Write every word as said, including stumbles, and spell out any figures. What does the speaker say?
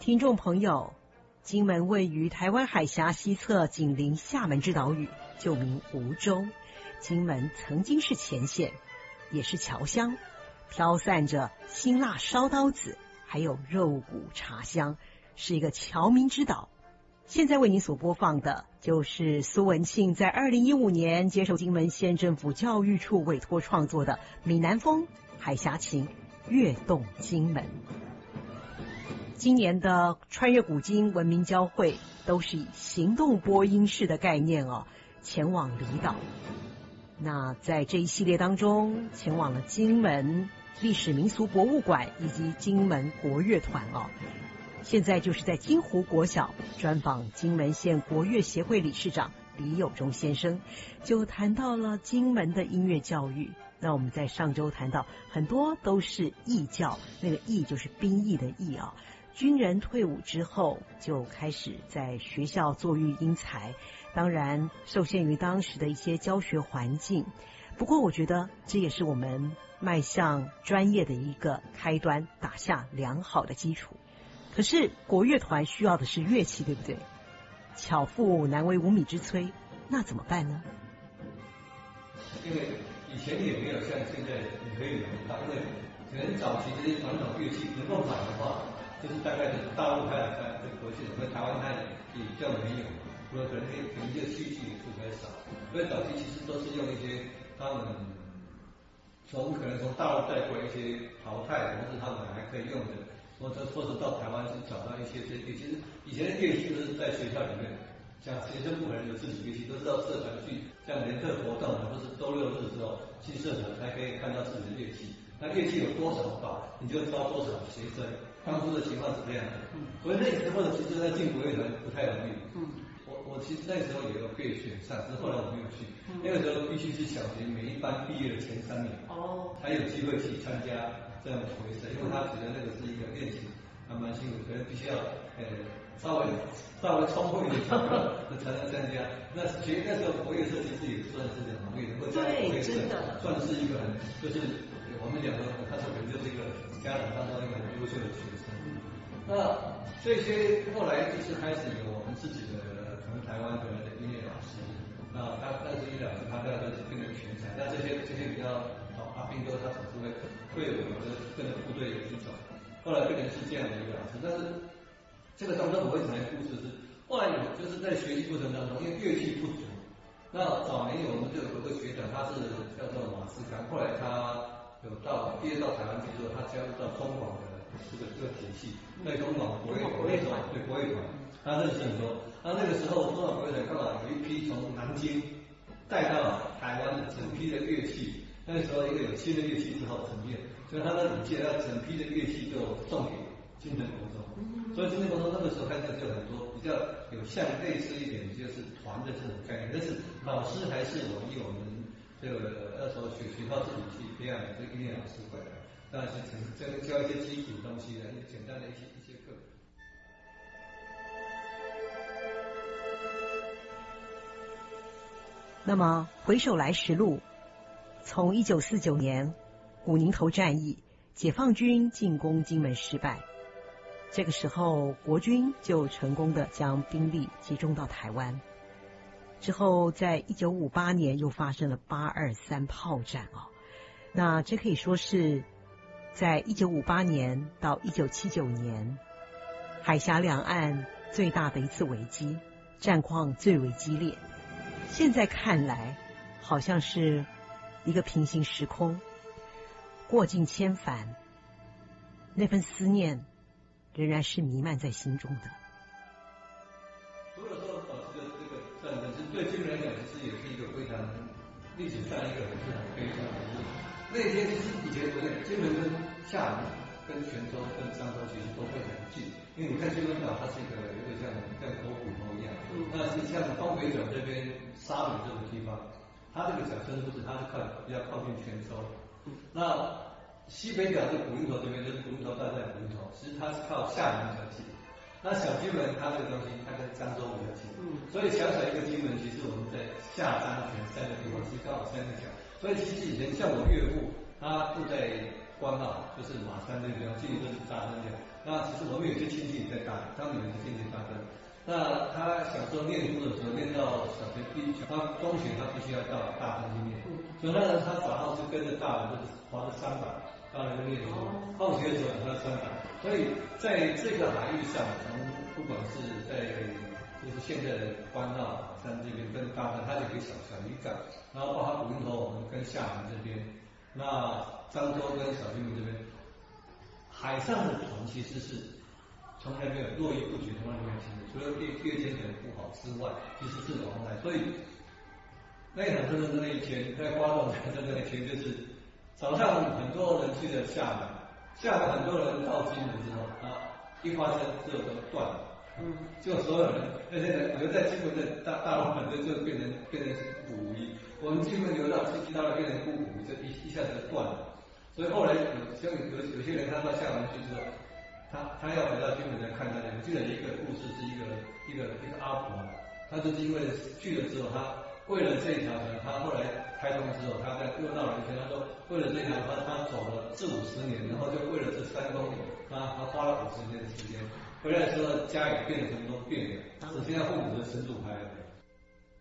听众朋友，金门位于台湾海峡西侧，紧邻厦门之岛屿，旧名梧州。金门曾经是前线，也是侨乡，飘散着辛辣烧刀子，还有肉骨茶香，是一个侨民之岛。现在为您所播放的就是苏文庆在二零一五年接受金门县政府教育处委托创作的《闽南风海峡情跃动金门》。今年的穿越古今文明交汇都是以行动播音室的概念哦，前往离岛。那在这一系列当中，前往了金门历史民俗博物馆以及金门国乐团哦。现在就是在金湖国小专访金门县国乐协会理事长李友忠先生，就谈到了金门的音乐教育。那我们在上周谈到很多都是义教，那个义就是兵役的义啊。军人退伍之后就开始在学校作育英才，当然受限于当时的一些教学环境，不过我觉得这也是我们迈向专业的一个开端，打下良好的基础。可是国乐团需要的是乐器，对不对？巧妇难为无米之炊，那怎么办呢？ 因为以前也没有像现在你可以买到，因为可能早期这些传统乐器能够买的话，就是大概是大陆开始开这个国际，和台湾开始比较没有，除了可能可能这个器具也是比较少，所以早期其实都是用一些他们从可能从大陆带过一些淘汰的，或是他们还可以用的。或者或者到台湾去找到一些这些，其实以前的乐器都是在学校里面，像学生不可能有自己乐器，都是到社团去，像联特活动或是周六日的时候去社团才可以看到自己的乐器。那乐器有多少把，你就招多少学生。当初的情况是这样的，所以那时候其实在进国乐团不太容易。嗯，我我其实那时候也有被选上，只是后来我没有去。那个时候必须是小学每一班毕业的前三名，哦，才有机会去参加这样的回声，因为他觉得那个是一个练习，还蛮辛苦，可能必须要呃稍微稍微充分一点才能参加。那学那时候国乐社其实也算是很容易的，或者国乐社算是一个很就是我们讲说他可能就是一个家长当中一个很优秀的学生。那这些后来就是开始有我们自己的从台湾回来的音乐老师，那他那这些老师他大概都是变成全才，那这些这些比较好，阿斌哥他总是会会有的跟着部队有一种，后来变成是这样的一个老师。但是这个当中我会讲一个故事是，后来有就是在学习过程当中，因为乐器不足，那早年我们就有个学长，他是叫做马世刚，后来他有到毕业到台湾去之后，他加入到中广的这个这个体系，在中广国乐国乐团对国乐团，他认识很多。那那个时候中广国乐团刚好有一批从南京带到台湾的整批的乐器，那个时候一个有新的乐器之后整片，所以他的理解他整批的乐器就送给金城国中，所以金城国中那个时候开始就很多比较有像类似一点就是团的这种概念，但是老师还是我以我们这个那时候学学校自己去培养的这个音乐老师回来，当然是教教一些基础东西的，一些简单的一些一些课。 那么回首来时路，从一九四九年古宁头战役，解放军进攻金门失败，这个时候国军就成功的将兵力集中到台湾。之后在一九五八年又发生了八二三炮战哦，那这可以说是在一九五八年到一九七九年海峡两岸最大的一次危机，战况最为激烈。现在看来好像是一个平行时空，过尽千帆，那份思念仍然是弥漫在心中的。 除了说保持着这个战争，其实对金门来讲，其实也是一个非常历史上一个非常悲伤的事。那天其实以前不对，金门跟厦门、跟泉州、跟漳州其实都非常近，因为你看金门岛，它是一个有点像像狗骨头一样。嗯、那是像东北角这边沙仑这个地方，它这个角深度是它是靠比较靠近泉州。嗯、那西北角这古宁头这边就是古宁头大在古宁头，其实它是靠厦门比较近。那小金门它这个东西，它跟漳州比较近，嗯，所以小小一个金门，其实我们在下漳泉三个地方，其实刚好三个角。所以其实以前像我岳父，他住在关澳，就是马山那个地方，距离都是扎山角。 那其实我们有些亲戚也在大理，他们有些亲戚大专。那他小时候念书的时候，念到小学第一，他中学他必须要到大专去念，所以那时候他早上是跟着大人就是划着三板，到那个念书，放学的时候他三板，所以在这个海域上，从不管是在就是现在的关澳山这边跟大山，它就有一个小小渔港，然后包括古宁头我们跟厦门这边，那漳州跟小金门这边，海上的船其实是。从来没有络绎不绝，从来没有停止。除了第第二天可能不好之外，其实是往来。所以那一场真的是那一天，在花东山的那一天，就是早上很多人去了厦门，厦门很多人到金门之后，啊，一发生之后都断了。嗯，就所有人那些人留在金门的大大陆很多就变成变成孤苦无依。我们金门留到其他的变成孤苦无依，就一一下子就断了。所以后来有像有有些人他到厦门去之后。他他要回到金门来看他的，我记得一个故事是一个一个一个阿婆，他就是因为去了之后，他为了这条船，他后来开通之后，他在又闹了一圈，他说为了这条船，他走了四五十年，然后就为了这三公里，他他花了五十年的时间，回来的时候家里变得什么都变了，只剩下父母的神主牌了。